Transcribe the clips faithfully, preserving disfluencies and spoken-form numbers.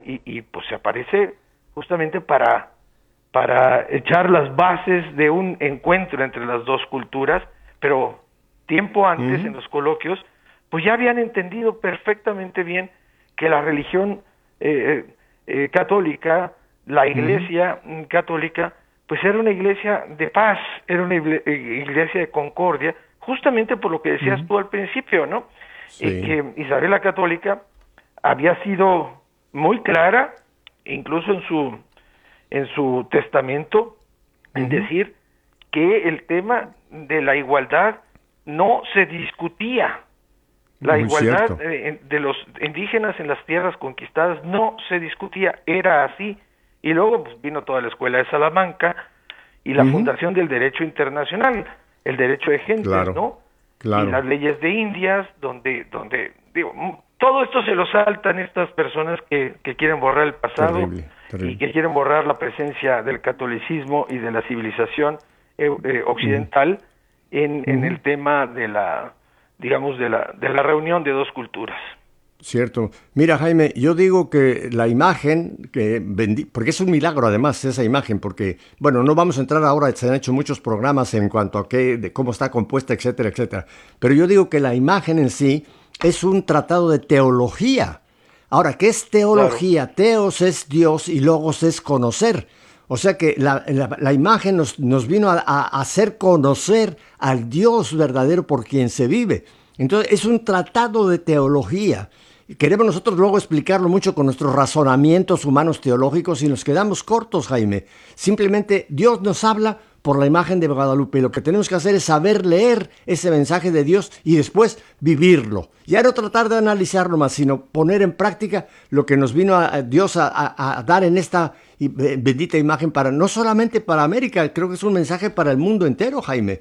y, y pues se aparece justamente para, para echar las bases de un encuentro entre las dos culturas, pero tiempo antes, uh-huh. en los coloquios, pues ya habían entendido perfectamente bien que la religión eh, eh, católica, la iglesia uh-huh. católica, pues era una iglesia de paz, era una iglesia de concordia, justamente por lo que decías uh-huh. tú al principio, ¿no? Sí. Eh, que Isabel la Católica había sido muy clara, incluso en su en su testamento, uh-huh. en decir que el tema de la igualdad no se discutía. La muy igualdad de, de los indígenas en las tierras conquistadas no se discutía, era así. Y luego pues, vino toda la escuela de Salamanca y la uh-huh. fundación del derecho internacional, el derecho de gentes, claro. ¿no? Claro. Y las leyes de Indias, donde, donde digo, todo esto se lo saltan estas personas que, que quieren borrar el pasado terrible, terrible. y que quieren borrar la presencia del catolicismo y de la civilización eh, eh, occidental uh-huh. en, en uh-huh. el tema de la, digamos, de la, de la reunión de dos culturas. Cierto. Mira, Jaime, yo digo que la imagen, que bendi- porque es un milagro además esa imagen, porque, bueno, no vamos a entrar ahora, se han hecho muchos programas en cuanto a qué, de cómo está compuesta, etcétera, etcétera, pero yo digo que la imagen en sí es un tratado de teología. Ahora, ¿qué es teología? Claro. Teos es Dios y logos es conocer. O sea que la, la, la imagen nos, nos vino a, a hacer conocer al Dios verdadero por quien se vive. Entonces, es un tratado de teología. Queremos nosotros luego explicarlo mucho con nuestros razonamientos humanos teológicos y nos quedamos cortos, Jaime. Simplemente Dios nos habla por la imagen de Guadalupe y lo que tenemos que hacer es saber leer ese mensaje de Dios y después vivirlo. Ya no tratar de analizarlo más, sino poner en práctica lo que nos vino a Dios a, a, a dar en esta bendita imagen, para no solamente para América, creo que es un mensaje para el mundo entero, Jaime.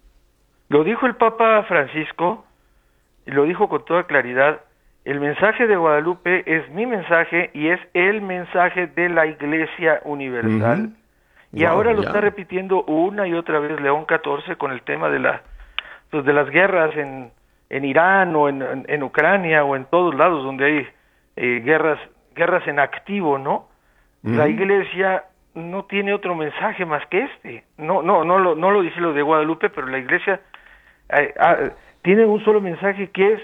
Lo dijo el Papa Francisco y lo dijo con toda claridad. El mensaje de Guadalupe es mi mensaje y es el mensaje de la Iglesia Universal. Uh-huh. Y wow, ahora lo ya. está repitiendo una y otra vez León catorce con el tema de la pues de las guerras en, en Irán o en, en, en Ucrania o en todos lados donde hay eh, guerras guerras en activo, ¿no? Uh-huh. La Iglesia no tiene otro mensaje más que este. No no no lo no lo dice lo de Guadalupe, pero la Iglesia eh, eh, tiene un solo mensaje que es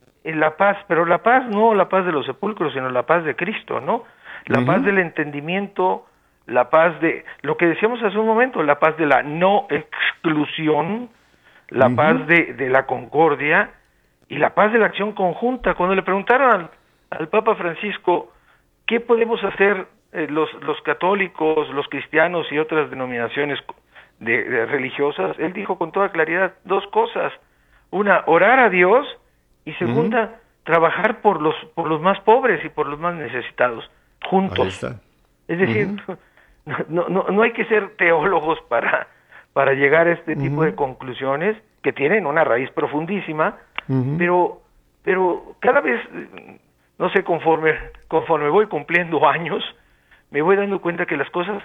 la paz, pero la paz no la paz de los sepulcros, sino la paz de Cristo, ¿no? La uh-huh. paz del entendimiento, la paz de, lo que decíamos hace un momento, la paz de la no exclusión, la uh-huh. paz de, de la concordia y la paz de la acción conjunta. Cuando le preguntaron al, al Papa Francisco, ¿qué podemos hacer eh, los, los católicos, los cristianos y otras denominaciones de, de religiosas? Él dijo con toda claridad dos cosas. Una, orar a Dios. Y segunda, uh-huh. trabajar por los por los más pobres y por los más necesitados, juntos. Es decir, uh-huh. no, no, no hay que ser teólogos para, para llegar a este uh-huh. tipo de conclusiones que tienen una raíz profundísima, uh-huh. pero pero cada vez, no sé, conforme, conforme voy cumpliendo años, me voy dando cuenta que las cosas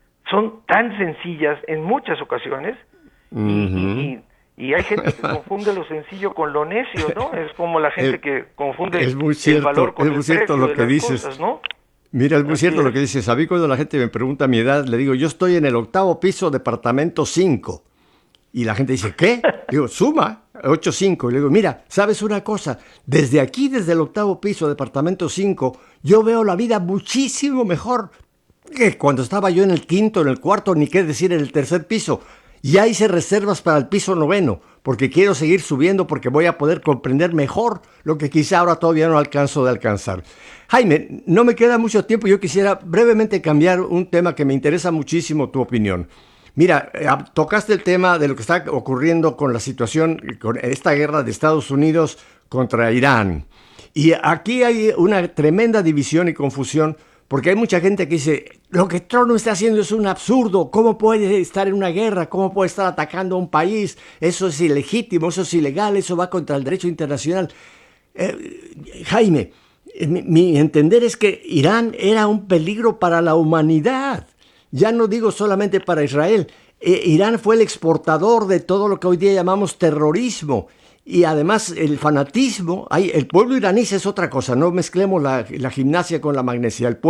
son tan sencillas en muchas ocasiones, uh-huh. y, y Y hay gente que confunde lo sencillo con lo necio, ¿no? Es como la gente el, que confunde es muy cierto, el valor con es muy el cierto precio lo que de las dices. cosas, ¿no? Mira, es muy Así cierto es. lo que dices. A mí cuando la gente me pregunta mi edad, le digo, yo estoy en el octavo piso, departamento cinco. Y la gente dice, ¿qué? Digo, suma, ocho cinco. Y le digo, mira, ¿sabes una cosa? Desde aquí, desde el octavo piso, departamento cinco, yo veo la vida muchísimo mejor que cuando estaba yo en el quinto, en el cuarto, ni qué decir en el tercer piso. Ya hice reservas para el piso noveno, porque quiero seguir subiendo, porque voy a poder comprender mejor lo que quizá ahora todavía no alcanzo de alcanzar. Jaime, no me queda mucho tiempo, yo quisiera brevemente cambiar un tema que me interesa muchísimo tu opinión. Mira, eh, tocaste el tema de lo que está ocurriendo con la situación, con esta guerra de Estados Unidos contra Irán. Y aquí hay una tremenda división y confusión, porque hay mucha gente que dice, lo que Trump está haciendo es un absurdo, ¿cómo puede estar en una guerra? ¿Cómo puede estar atacando a un país? Eso es ilegítimo, eso es ilegal, eso va contra el derecho internacional. Eh, Jaime, mi, mi entender es que Irán era un peligro para la humanidad. Ya no digo solamente para Israel. Eh, Irán fue el exportador de todo lo que hoy día llamamos terrorismo. Y además el fanatismo, hay, el pueblo iraní es otra cosa, no mezclemos la, la gimnasia con la magnesia. El